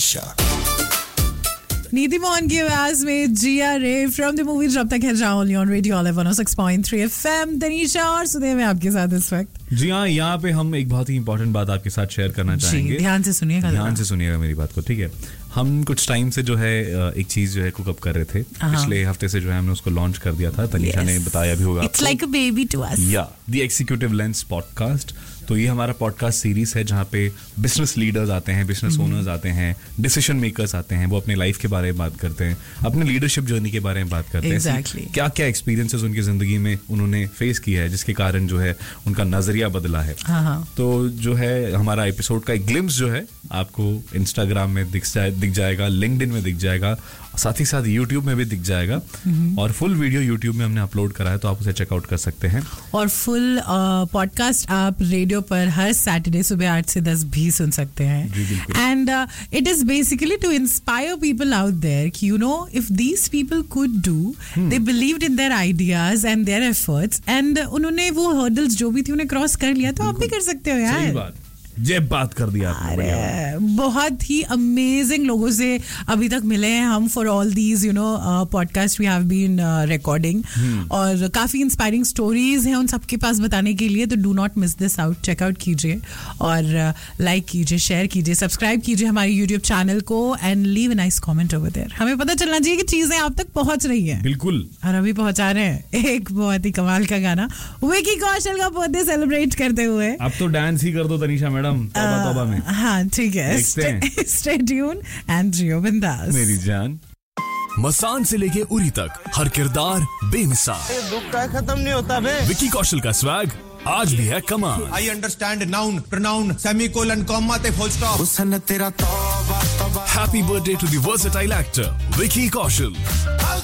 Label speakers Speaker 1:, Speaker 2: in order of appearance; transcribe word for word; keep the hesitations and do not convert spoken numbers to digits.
Speaker 1: तनीषा।
Speaker 2: नीति मोहन की आवाज में जिया रे फ्रॉम द मूवी जब तक है जहां only on radio one O six point three FM. Tanisha और सुदेव है आपके साथ इस वक्त।
Speaker 3: जी हाँ, यहाँ पे हम एक बहुत ही इंपॉर्टेंट बात आपके साथ शेयर करना चाहेंगे।
Speaker 2: ध्यान से सुनिएगा,
Speaker 3: ध्यान से सुनिएगा मेरी बात को, ठीक है। हम कुछ टाइम से जो है एक चीज जो है कुकअप कर रहे थे, पिछले हफ्ते से जो है हमने उसको लॉन्च कर दिया था। तनीषा ने बताया भी होगा,
Speaker 2: it's like a baby to us.
Speaker 3: या द एग्जीक्यूटिव लेंस पॉडकास्ट। तो ये हमारा पॉडकास्ट सीरीज है जहाँ पे बिजनेस लीडर्स आते हैं, बिजनेस ओनर्स आते हैं, डिसीजन मेकर्स आते हैं। वो अपने लाइफ के बारे में बात करते हैं, अपने लीडरशिप जर्नी के बारे में बात करते
Speaker 2: exactly.
Speaker 3: हैं, क्या क्या एक्सपीरियंसेस उनकी जिंदगी में उन्होंने फेस किया है जिसके कारण जो है उनका नजरिया बदला है।
Speaker 2: हाँ हाँ.
Speaker 3: तो जो है हमारा एपिसोड का एक ग्लिम्स जो है आपको इंस्टाग्राम में दिख जाए दिख जाएगा, लिंक्डइन में दिख जाएगा, साथ ही साथ यूट्यूब में भी दिख जाएगा। और फुल वीडियो यूट्यूब में हमने अपलोड करा है, तो आप उसे चेकआउट कर सकते हैं।
Speaker 2: और फुल पॉडकास्ट uh, आप रेडियो पर हर सैटरडे सुबह आठ से दस भी सुन सकते हैं। And it is basically to inspire people out there कि you know if these people could do, they believed in their ideas and their efforts and उन्होंने वो हर्डल्स जो भी थी उन्हें क्रॉस कर लिया, तो आप भी कर सकते हो यार।
Speaker 3: सही बात, ये बात कर दिया आपने।
Speaker 2: बहुत ही अमेजिंग लोगों से अभी तक मिले हैं हम for all these you know podcast we have been recording, और काफी इंस्पायरिंग स्टोरीज हैं उन सबके पास बताने के लिए। तो do not miss this out, checkout कीजिए और लाइक uh, कीजिए, शेयर कीजिए, सब्सक्राइब कीजिए हमारे यूट्यूब चैनल को and leave a nice comment over there. हमें पता चलना चाहिए कि चीजें आप तक पहुंच रही हैं।
Speaker 3: बिल्कुल,
Speaker 2: और अभी पहुंचा रहे हैं एक बहुत ही कमाल का गाना विकी कौशल का बर्थडे सेलिब्रेट करते हुए।
Speaker 3: अब तो डांस ही कर दो तनीषा मैडम, तौबा तौबा में।
Speaker 2: हाँ ठीक है, स्टे ट्यून एंड जियो बिंदास
Speaker 3: मेरी जान।
Speaker 1: मसान से लेके उरी तक हर किरदार बेमिसाल,
Speaker 4: दुख का खत्म नहीं होता बे।
Speaker 1: विकी कौशल का स्वैग आज भी है कमाल।
Speaker 4: I understand noun pronoun semicolon comma ते फुल स्टॉप। हुस्न तेरा तौबा तौबा।
Speaker 1: Happy birthday to the versatile actor Vicky Kaushal.